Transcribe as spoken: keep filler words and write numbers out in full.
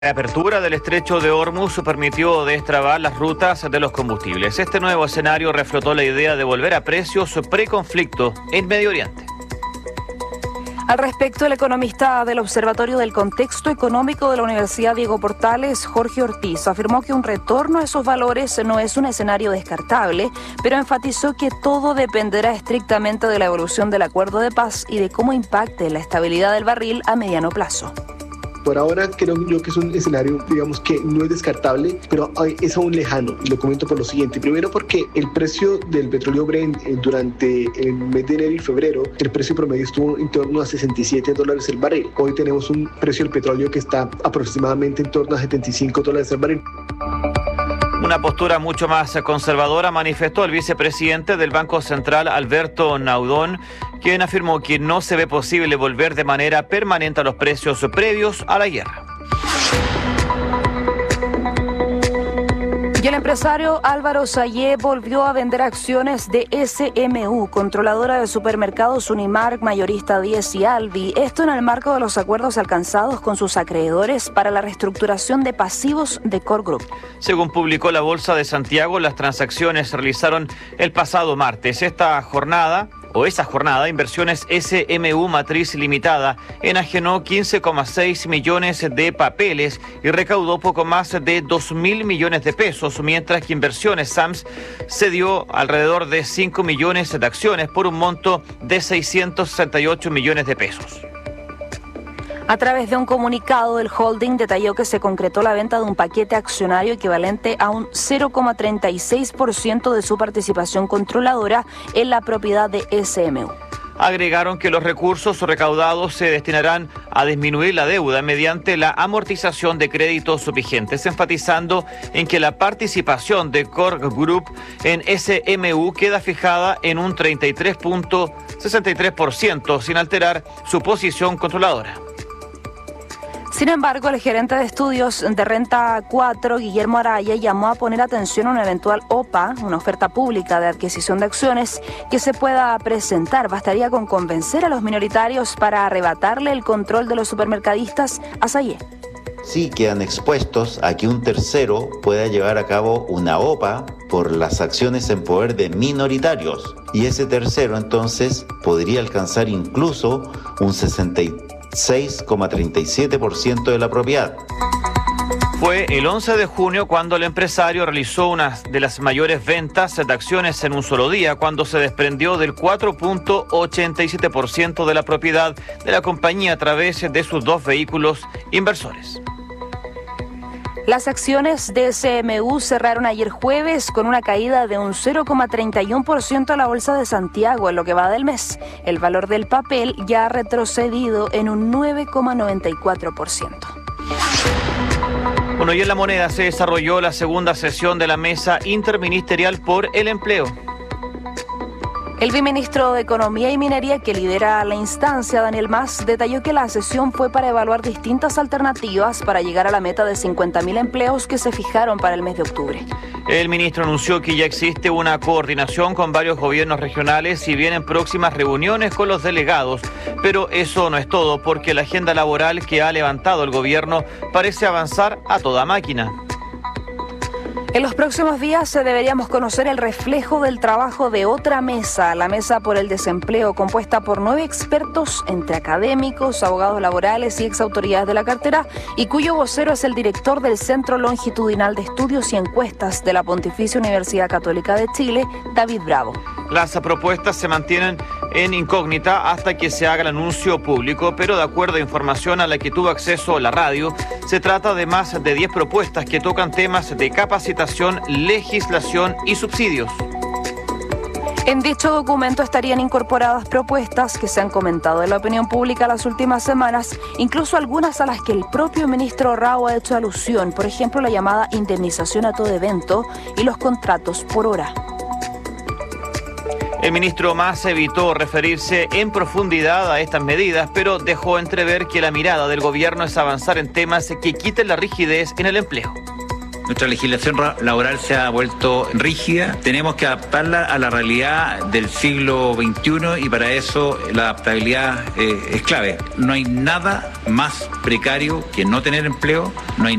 La apertura del estrecho de Hormuz permitió destrabar las rutas de los combustibles. Este nuevo escenario reflotó la idea de volver a precios preconflicto en Medio Oriente. Al respecto, el economista del Observatorio del Contexto Económico de la Universidad Diego Portales, Jorge Ortiz, afirmó que un retorno a esos valores no es un escenario descartable, pero enfatizó que todo dependerá estrictamente de la evolución del acuerdo de paz y de cómo impacte la estabilidad del barril a mediano plazo. Por ahora creo yo que es un escenario, digamos, que no es descartable, pero es aún lejano, y lo comento por lo siguiente. Primero, porque el precio del petróleo Brent durante el mes de enero y febrero, el precio promedio estuvo en torno a sesenta y siete dólares el barril. Hoy tenemos un precio del petróleo que está aproximadamente en torno a setenta y cinco dólares el barril. Una postura mucho más conservadora manifestó el vicepresidente del Banco Central, Alberto Naudón, quien afirmó que no se ve posible volver de manera permanente a los precios previos a la guerra. Y el empresario Álvaro Sayé volvió a vender acciones de S M U, controladora de supermercados Unimark, mayorista diez y Alvi. Esto en el marco de los acuerdos alcanzados con sus acreedores para la reestructuración de pasivos de Core Group. Según publicó la Bolsa de Santiago, las transacciones se realizaron el pasado martes. Esta jornada... o esa jornada, Inversiones S M U Matriz Limitada enajenó quince coma seis millones de papeles y recaudó poco más de dos mil millones de pesos, mientras que Inversiones Sams cedió alrededor de cinco millones de acciones por un monto de seiscientos sesenta y ocho millones de pesos. A través de un comunicado, el holding detalló que se concretó la venta de un paquete accionario equivalente a un cero coma treinta y seis por ciento de su participación controladora en la propiedad de S M U. Agregaron que los recursos recaudados se destinarán a disminuir la deuda mediante la amortización de créditos vigentes, enfatizando en que la participación de Core Group en S M U queda fijada en un treinta y tres punto sesenta y tres por ciento sin alterar su posición controladora. Sin embargo, el gerente de estudios de Renta cuatro, Guillermo Araya, llamó a poner atención a una eventual O P A, una oferta pública de adquisición de acciones, que se pueda presentar. Bastaría con convencer a los minoritarios para arrebatarle el control de los supermercadistas a Sayé. Sí quedan expuestos a que un tercero pueda llevar a cabo una O P A por las acciones en poder de minoritarios. Y ese tercero entonces podría alcanzar incluso un sesenta y seis coma treinta y siete por ciento de la propiedad. Fue el once de junio cuando el empresario realizó una de las mayores ventas de acciones en un solo día, cuando se desprendió del cuatro punto ochenta y siete por ciento de la propiedad de la compañía a través de sus dos vehículos inversores. Las acciones de S M U cerraron ayer jueves con una caída de un cero coma treinta y uno por ciento a la Bolsa de Santiago en lo que va del mes. El valor del papel ya ha retrocedido en un nueve coma noventa y cuatro por ciento. Bueno, y en La Moneda se desarrolló la segunda sesión de la Mesa Interministerial por el Empleo. El viceministro de Economía y Minería, que lidera la instancia, Daniel Mas, detalló que la sesión fue para evaluar distintas alternativas para llegar a la meta de cincuenta mil empleos que se fijaron para el mes de octubre. El ministro anunció que ya existe una coordinación con varios gobiernos regionales y vienen próximas reuniones con los delegados, pero eso no es todo, porque la agenda laboral que ha levantado el gobierno parece avanzar a toda máquina. En los próximos días deberíamos conocer el reflejo del trabajo de otra mesa, la Mesa por el Desempleo, compuesta por nueve expertos, entre académicos, abogados laborales y exautoridades de la cartera, y cuyo vocero es el director del Centro Longitudinal de Estudios y Encuestas de la Pontificia Universidad Católica de Chile, David Bravo. Las propuestas se mantienen en incógnita hasta que se haga el anuncio público, pero de acuerdo a información a la que tuvo acceso la radio, se trata de más de diez propuestas que tocan temas de capacitación, legislación y subsidios. En dicho documento estarían incorporadas propuestas que se han comentado en la opinión pública las últimas semanas, incluso algunas a las que el propio ministro Rao ha hecho alusión, por ejemplo la llamada indemnización a todo evento y los contratos por hora. El ministro Mas evitó referirse en profundidad a estas medidas, pero dejó entrever que la mirada del gobierno es avanzar en temas que quiten la rigidez en el empleo. Nuestra legislación laboral se ha vuelto rígida. Tenemos que adaptarla a la realidad del siglo veintiuno y para eso la adaptabilidad eh, es clave. No hay nada más precario que no tener empleo. No hay